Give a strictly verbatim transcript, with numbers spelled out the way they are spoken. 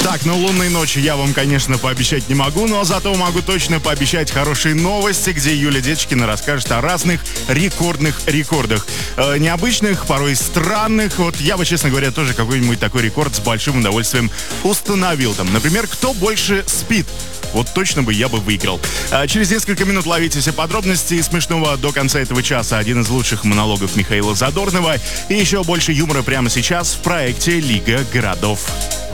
Так, ну лунной ночи я вам, конечно, пообещать не могу, но зато могу точно пообещать хорошие новости, где Юля Деточкина расскажет о разных рекордных рекордах. Э, необычных, порой странных. Вот я бы, честно говоря, тоже какой-нибудь такой рекорд с большим удовольствием установил. Там, например, кто больше спит? Вот точно бы я бы выиграл. А через несколько минут ловите все подробности и смешного до конца этого часа. Один из лучших монологов Михаила Задорнова. И еще больше юмора прямо сейчас в проекте «Лига городов».